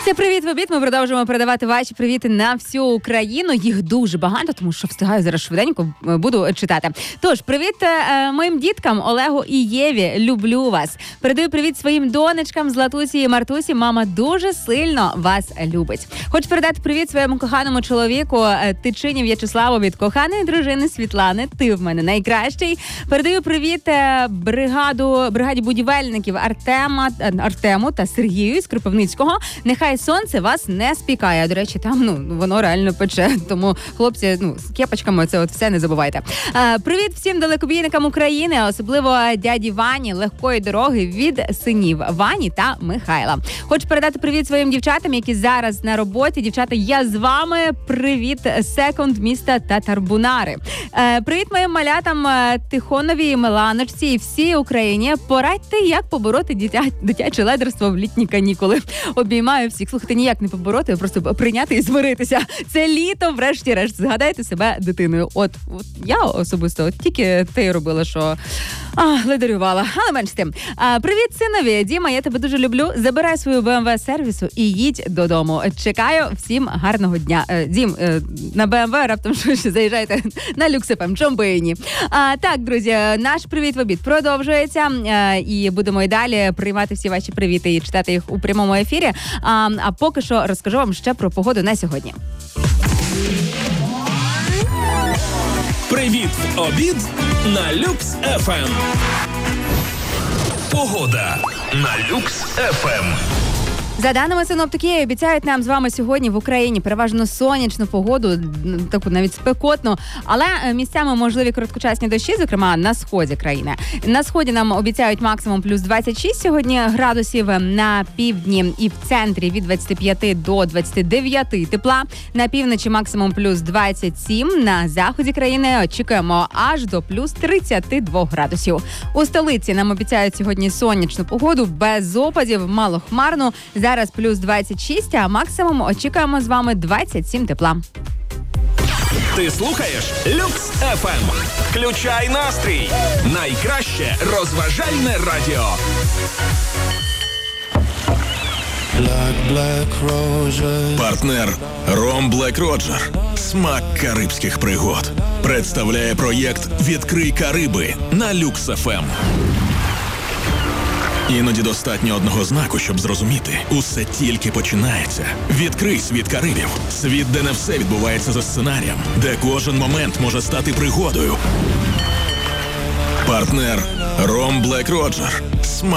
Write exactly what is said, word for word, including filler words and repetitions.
Це «Привіт в обід». Ми продовжуємо передавати ваші привіти на всю Україну. Їх дуже багато, тому що встигаю зараз швиденько, буду читати. Тож, привіт е, моїм діткам Олегу і Єві. Люблю вас. Передаю привіт своїм донечкам Златусі і Мартусі. Мама дуже сильно вас любить. Хочу передати привіт своєму коханому чоловіку Тичині В'ячеславу від коханої дружини Світлани. Ти в мене найкращий. Передаю привіт бригаду, бригаді будівельників Артема, Артему та Сергію з Кропивницького. Нехай сонце вас не спікає. До речі, там ну воно реально пече. Тому, хлопці, ну з кепочками це от все не забувайте. А, привіт всім далекобійникам України, особливо дяді Вані, легкої дороги від синів Вані та Михайла. Хочу передати привіт своїм дівчатам, які зараз на роботі. Дівчата, я з вами. Привіт, секунд міста Татарбунари. А, привіт моїм малятам Тихонові, Меланочці і всій Україні. Порадьте, як побороти дитя... дитяче ледерство в літні канікули. Обіймаю всіх. Слухайте, ніяк не побороти, просто прийняти і змиритися. Це літо, врешті-решт. Згадайте себе дитиною. От, от я особисто от тільки те й робила, що а, ледарювала. Але менш з тим. А, привіт, синові. Діма, я тебе дуже люблю. Забирай свою бе ем ве сервісу і їдь додому. Чекаю. Всім гарного дня. Е, Дім, е, на бе ем ве раптом що ще заїжджайте на Люкс еф ем. Чом би і ні. А, так, друзі, наш привіт в обід продовжується. А, і будемо і далі приймати всі ваші привіти і читати їх у прямому ефірі. А, а поки що розкажу вам ще про погоду на сьогодні. Привіт в обід на Люкс еф ем. Погода на Люкс еф ем. За даними синоптики, обіцяють нам з вами сьогодні в Україні переважно сонячну погоду, таку навіть спекотну, але місцями можливі короткочасні дощі, зокрема на сході країни. На сході нам обіцяють максимум плюс двадцять шість сьогодні градусів, на півдні і в центрі від двадцяти п'яти до двадцяти дев'яти тепла, на півночі максимум плюс двадцять сім, на заході країни очікуємо аж до плюс тридцяти двох градусів. У столиці нам обіцяють сьогодні сонячну погоду, без опадів, малохмарну. Зараз плюс двадцять шість, а максимум очікуємо з вами двадцять сім тепла. Ти слухаєш Люкс еф ем. Включай настрій. Найкраще розважальне радіо. Black, Black Roger. Партнер Ром Блек Роджер. Смак карибських пригод. Представляє проєкт «Відкрий Кариби» на Люкс еф ем. Іноді достатньо одного знаку, щоб зрозуміти. Усе тільки починається. Відкрий світ Карибів. Світ, де не все відбувається за сценарієм. Де кожен момент може стати пригодою. Партнер Ром Блек Роджер.